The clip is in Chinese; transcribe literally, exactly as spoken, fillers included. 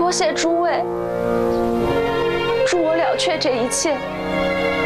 多谢诸位，助我了却这一切。